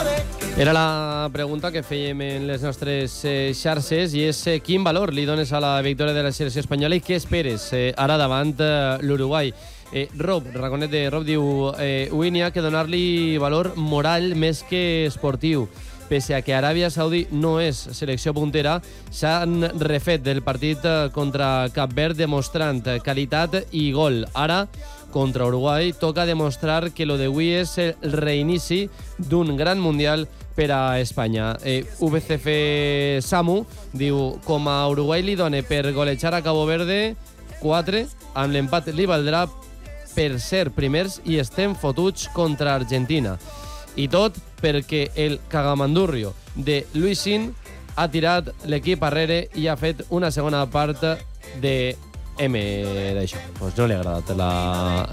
Era la pregunta que fèiem en les nostres xarxes i és quin valor li dones a la victòria de la selecció espanyola i què esperes ara davant l'Uruguai. Rob, raconet de Rob, diu avui n'hi ha que donar-li valor moral més que esportiu. Pese a que Aràbia Saudí no és selecció puntera, s'han refet del partit contra Cap Verd demostrant qualitat i gol. Ara, contra Uruguai, toca demostrar que lo d'avui és el reinici d'un gran mundial per a Espanya. VCF Samu diu, com a Uruguai li dona per golejar a Cabo Verde 4, amb l'empat li valdrà per ser primers i estem fotuts contra Argentina. I tot perquè el cagamandurrio de Luisin ha tirat l'equip arrere i ha fet una segona part de M d'això. Pues no li ha agradat